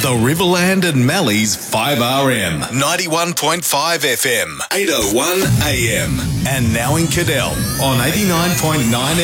The Riverland and Mallee's 5RM, 91.5 FM, 801 AM. And now in Cadell on 89.9